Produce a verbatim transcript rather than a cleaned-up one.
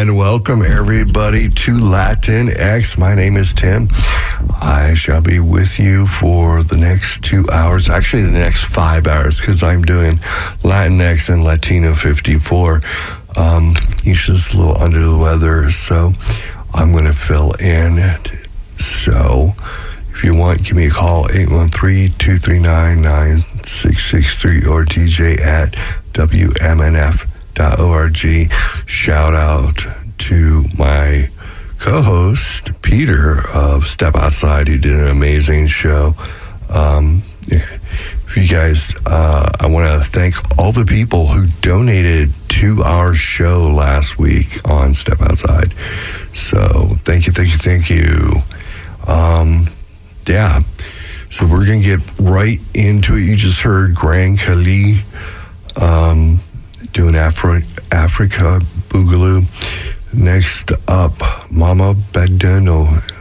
And welcome everybody to Latinx. My name is Tim. I shall be with you for the next two hours, actually the next five hours, because I'm doing Latinx and Latino fifty-four. Um, he's just a little under the weather, so I'm going to fill in. So if you want, give me a call, eight one three, two three nine, nine six six three or D J at W M N F dot org. Shout out to my co-host Peter of Step Outside. He did an amazing show. Um, if you guys, uh, I want to thank all the people who donated to our show last week on Step Outside. So thank you, thank you, thank you. Um, yeah, so we're gonna get right into it. You just heard Grand Khali um, doing Afro Africa Boogaloo. Next up, Mama Badeno